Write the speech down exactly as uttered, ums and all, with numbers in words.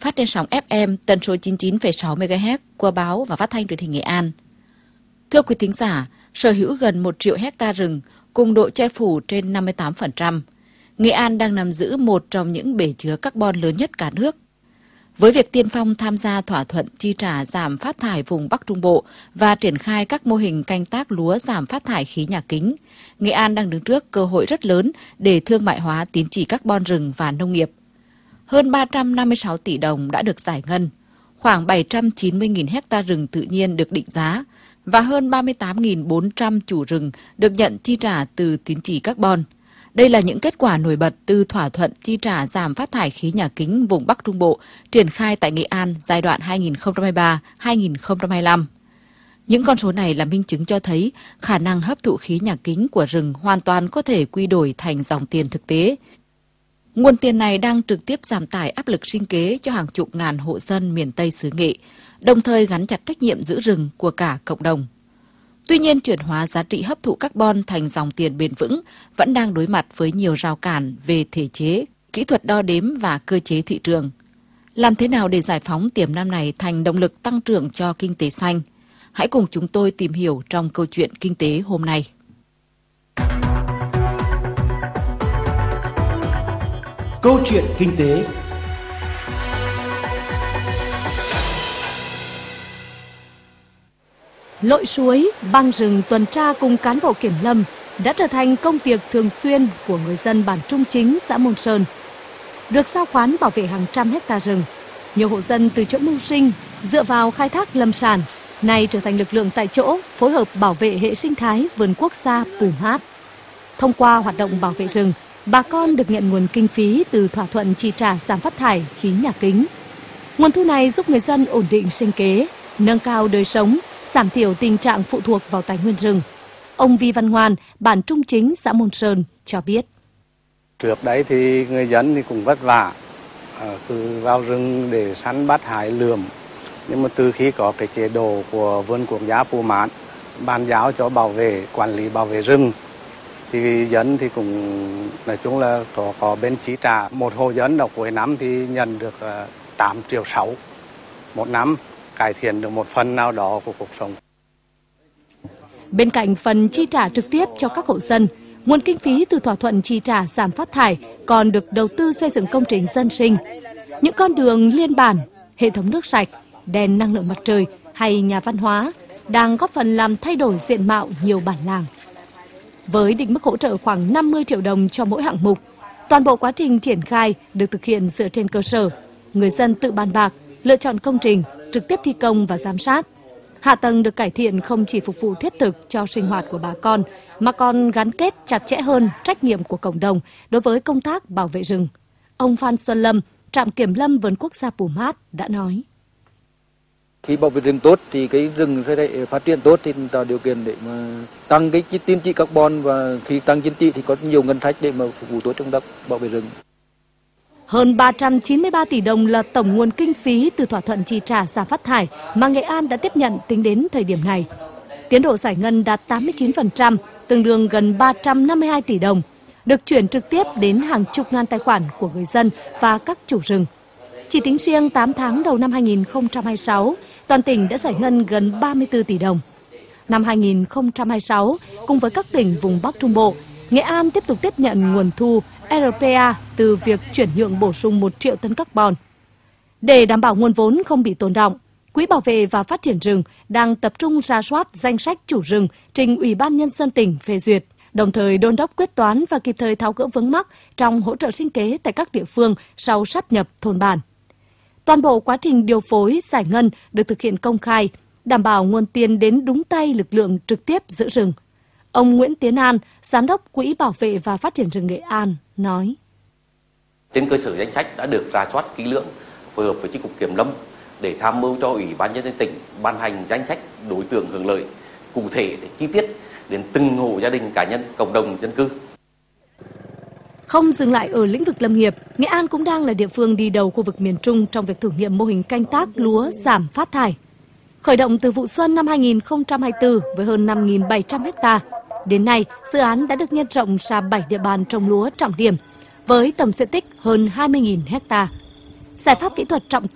phát trên sóng ép em tần số chín mươi chín phẩy sáu mê ga héc của báo và phát thanh truyền hình Nghệ An. Thưa quý thính giả, sở hữu gần một triệu hecta rừng cùng độ che phủ trên năm mươi tám phần trăm. Nghệ An đang nắm giữ một trong những bể chứa carbon lớn nhất cả nước. Với việc tiên phong tham gia thỏa thuận chi trả giảm phát thải vùng Bắc Trung Bộ và triển khai các mô hình canh tác lúa giảm phát thải khí nhà kính, Nghệ An đang đứng trước cơ hội rất lớn để thương mại hóa tín chỉ carbon rừng và nông nghiệp. Hơn ba trăm năm mươi sáu tỷ đồng đã được giải ngân, khoảng bảy trăm chín mươi nghìn hecta rừng tự nhiên được định giá và hơn ba mươi tám nghìn bốn trăm chủ rừng được nhận chi trả từ tín chỉ carbon. Đây là những kết quả nổi bật từ thỏa thuận chi trả giảm phát thải khí nhà kính vùng Bắc Trung Bộ triển khai tại Nghệ An giai đoạn hai nghìn không trăm hai mươi ba đến hai nghìn không trăm hai mươi lăm. Những con số này là minh chứng cho thấy khả năng hấp thụ khí nhà kính của rừng hoàn toàn có thể quy đổi thành dòng tiền thực tế. Nguồn tiền này đang trực tiếp giảm tải áp lực sinh kế cho hàng chục ngàn hộ dân miền Tây xứ Nghệ, đồng thời gắn chặt trách nhiệm giữ rừng của cả cộng đồng. Tuy nhiên, chuyển hóa giá trị hấp thụ carbon thành dòng tiền bền vững vẫn đang đối mặt với nhiều rào cản về thể chế, kỹ thuật đo đếm và cơ chế thị trường. Làm thế nào để giải phóng tiềm năng này thành động lực tăng trưởng cho kinh tế xanh? Hãy cùng chúng tôi tìm hiểu trong câu chuyện kinh tế hôm nay. Câu chuyện kinh tế. Lội suối, băng rừng tuần tra cùng cán bộ kiểm lâm đã trở thành công việc thường xuyên của người dân bản Trung Chính, xã Môn Sơn. Được giao khoán bảo vệ hàng trăm hecta rừng, nhiều hộ dân từ chỗ mưu sinh dựa vào khai thác lâm sản, nay trở thành lực lượng tại chỗ phối hợp bảo vệ hệ sinh thái vườn quốc gia Pùm Hát. Thông qua hoạt động bảo vệ rừng, bà con được nhận nguồn kinh phí từ thỏa thuận chi trả giảm phát thải khí nhà kính. Nguồn thu này giúp người dân ổn định sinh kế, nâng cao đời sống, giảm thiểu tình trạng phụ thuộc vào tài nguyên rừng. Ông Vi Văn Hoan, bản Trung Chính, xã Môn Sơn cho biết. Trước đấy thì người dân thì cũng vất vả, cứ vào rừng để săn bắt hái lượm. Nhưng mà từ khi có cái chế độ của vườn quốc gia Pùm Hát ban giao cho bảo vệ, quản lý bảo vệ rừng, thì dân thì cũng nói chung là có, có bên chi trả. Một hộ dân ở cuối năm thì nhận được tám triệu sáu một năm, cải thiện được một phần nào đó của cuộc sống. Bên cạnh phần chi trả trực tiếp cho các hộ dân, nguồn kinh phí từ thỏa thuận chi trả giảm phát thải còn được đầu tư xây dựng công trình dân sinh. Những con đường liên bản, hệ thống nước sạch, đèn năng lượng mặt trời hay nhà văn hóa đang góp phần làm thay đổi diện mạo nhiều bản làng. Với định mức hỗ trợ khoảng năm mươi triệu đồng cho mỗi hạng mục, toàn bộ quá trình triển khai được thực hiện dựa trên cơ sở người dân tự bàn bạc, lựa chọn công trình, trực tiếp thi công và giám sát. Hạ tầng được cải thiện không chỉ phục vụ thiết thực cho sinh hoạt của bà con, mà còn gắn kết chặt chẽ hơn trách nhiệm của cộng đồng đối với công tác bảo vệ rừng. Ông Phan Xuân Lâm, trạm kiểm lâm vườn quốc gia Pùm Hát đã nói. Khi bảo vệ rừng tốt thì cái rừng sẽ phát triển tốt thì tạo điều kiện để mà tăng cái tín chỉ carbon, và khi tăng tín chỉ thì có nhiều ngân sách để mà phục vụ tốt trong tác bảo vệ rừng. Hơn ba trăm chín mươi ba tỷ đồng là tổng nguồn kinh phí từ thỏa thuận chi trả giảm phát thải mà Nghệ An đã tiếp nhận tính đến thời điểm này. Tiến độ giải ngân đạt tám mươi chín phần trăm, tương đương gần ba trăm năm mươi hai tỷ đồng, được chuyển trực tiếp đến hàng chục ngàn tài khoản của người dân và các chủ rừng. Chỉ tính riêng tám tháng đầu năm hai nghìn không trăm hai mươi sáu, toàn tỉnh đã giải ngân gần ba mươi tư tỷ đồng. Năm hai nghìn không trăm hai mươi sáu, cùng với các tỉnh vùng Bắc Trung Bộ, Nghệ An tiếp tục tiếp nhận nguồn thu rờ pê a từ việc chuyển nhượng bổ sung một triệu tấn carbon. Để đảm bảo nguồn vốn không bị tồn đọng, Quỹ Bảo vệ và Phát triển rừng đang tập trung rà soát danh sách chủ rừng trình Ủy ban Nhân dân tỉnh phê duyệt, đồng thời đôn đốc quyết toán và kịp thời tháo gỡ vướng mắc trong hỗ trợ sinh kế tại các địa phương sau sáp nhập thôn bản. Toàn bộ quá trình điều phối giải ngân được thực hiện công khai, đảm bảo nguồn tiền đến đúng tay lực lượng trực tiếp giữ rừng. Ông Nguyễn Tiến An, Giám đốc Quỹ Bảo vệ và Phát triển rừng Nghệ An, nói. Trên cơ sở danh sách đã được rà soát kỹ lưỡng, phối hợp với Chi cục Kiểm lâm để tham mưu cho Ủy ban Nhân dân tỉnh ban hành danh sách đối tượng hưởng lợi cụ thể để chi tiết đến từng hộ gia đình, cá nhân, cộng đồng dân cư. Không dừng lại ở lĩnh vực lâm nghiệp, Nghệ An cũng đang là địa phương đi đầu khu vực miền Trung trong việc thử nghiệm mô hình canh tác lúa giảm phát thải. Khởi động từ vụ xuân năm hai nghìn không trăm hai mươi tư với hơn năm nghìn bảy trăm ha, đến nay dự án đã được nhân rộng sang bảy địa bàn trồng lúa trọng điểm với tổng diện tích hơn hai mươi nghìn ha. Giải pháp kỹ thuật trọng tâm